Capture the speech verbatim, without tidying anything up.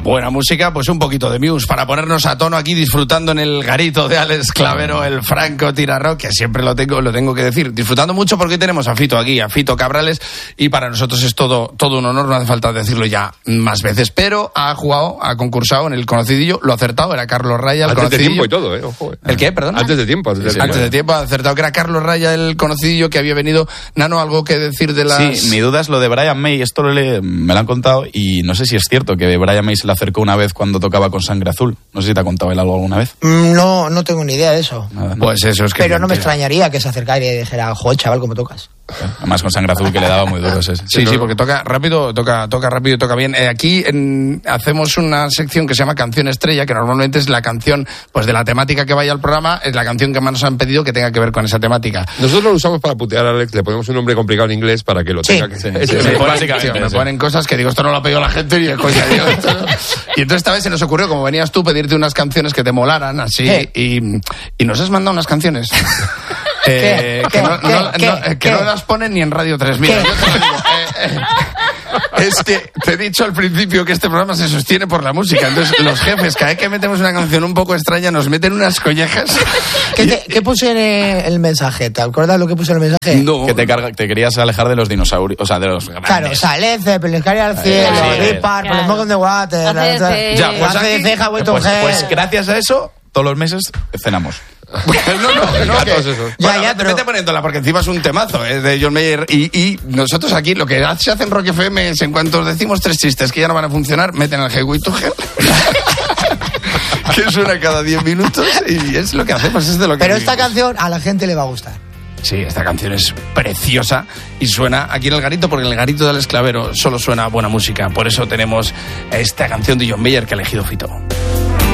buena música, pues un poquito de Muse para ponernos a tono aquí disfrutando en el garito de Alex Clavero, el Franco Tirarro, que siempre lo tengo, lo tengo que decir. Disfrutando mucho porque tenemos a Fito aquí, a Fito Cabrales, y para nosotros es todo, todo un honor, no hace falta decirlo ya más veces, pero ha jugado, ha concursado en el conocidillo, lo ha acertado, era Carlos Raya, el Antes conocidillo. de tiempo y todo, ¿eh? Ojo, eh. ¿El qué, perdón? Antes de tiempo. Antes de, Sí, antes de tiempo ha acertado que era Carlos Raya, el conocidillo que había venido. Nano, ¿algo que decir de las...? Sí, mi duda es lo de Brian May, esto lo le, me lo han contado y no sé si es cierto que Brian May se le acercó una vez cuando tocaba con Sangre Azul. No sé si te ha contado él algo alguna vez. No, no tengo ni idea de eso. Nada, ¿no? Pues eso es que... Pero no me mentira. extrañaría que se acercara y dijera, joder, chaval, ¿cómo tocas? Además con Sangre Azul que le daba muy duro ese. Sí, sí, porque toca rápido, toca, toca rápido y toca bien. Eh, aquí en, hacemos una sección que se llama Canción Estrella, que normalmente es la canción pues de la temática que vaya al programa, es la canción que más nos han pedido que tenga que ver con esa temática. Nosotros lo usamos para putear a Alex, le ponemos un nombre complicado en inglés para que lo Sí. tenga que... Sí, Ese sí, es sí. el- Me básicamente, ponen, tío, me sí. ponen cosas que digo, esto no lo ha pedido la gente ni de coña. Digo, esto no. Y entonces esta vez se nos ocurrió, como venías tú, pedirte unas canciones que te molaran, así, ¿Qué? y, y nos has mandado unas canciones. Eh, ¿Qué? que no, ¿Qué? no- ¿Qué? no- que ¿Qué? no las ponen ni en Radio tres. Mira, ¿Qué? yo te lo digo. eh, eh, es que te he dicho al principio que este programa se sostiene por la música. Entonces, los jefes, cada vez que metemos una canción un poco extraña, nos meten unas collejas. ¿Qué, te- qué puse en el, el mensaje? ¿Te acuerdas lo que puse en el mensaje? No. Que te, carga, te querías alejar de los dinosaurios, o sea, de los grandes. Claro, o sea, Led Zeppelin, Sky al cielo, sí. Deep Purple, Claro. Smoke on the Water, A C D C. Ya, pues aquí- ceja, vuelto Pues, gel. pues gracias a eso, todos los meses cenamos. no, no, no, A que- todos esos. Ya, Bueno, ya, vete, pero- vete poniéndola porque encima es un temazo, ¿eh? De John Mayer. Y, y nosotros aquí lo que se hace en Rock F M es en cuanto decimos tres chistes que ya no van a funcionar, meten el Hey to Hell. Que suena cada diez minutos y es lo que hacemos, es de lo que Pero esta vivimos. canción a la gente le va a gustar. Sí, esta canción es preciosa y suena aquí en el garito porque en el garito del Alex Clavero solo suena buena música. Por eso tenemos esta canción de John Mayer que ha elegido Fito.